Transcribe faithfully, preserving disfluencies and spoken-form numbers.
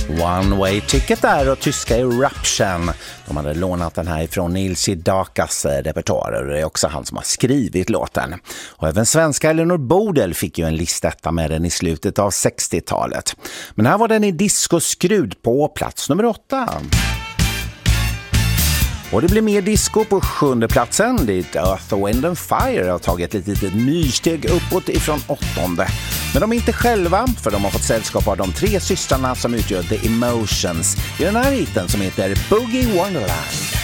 One Way Ticket där och tyska Eruption. De hade lånat den här ifrån Nils Sedakas repertoar och det är också han som har skrivit låten. Och även svenska Eleanor Bodel fick ju en listetta med den i slutet av sextiotalet. Men här var den i disco skrud på plats nummer åtta. Och det blir mer disco på sjunde platsen dit Earth, Wind and Fire har tagit ett litet myrsteg uppåt ifrån åttonde. Men de är inte själva, för de har fått sällskap av de tre systrarna som utgör The Emotions i den här hiten som heter Boogie Wonderland.